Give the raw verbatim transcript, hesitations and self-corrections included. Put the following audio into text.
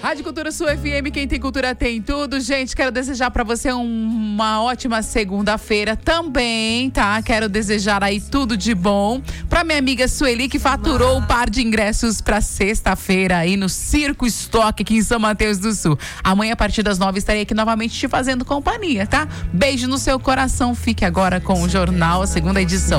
Rádio Cultura Sul F M, quem tem cultura tem tudo. Gente, quero desejar pra você um, uma ótima segunda-feira também, tá? Quero desejar aí tudo de bom pra minha amiga Sueli, que faturou um par de ingressos pra sexta-feira aí no Circo Estoque aqui em São Mateus do Sul. Amanhã, a partir das nove, estarei aqui novamente te fazendo companhia, tá? Beijo no seu coração. Fique agora com o Jornal, a segunda edição.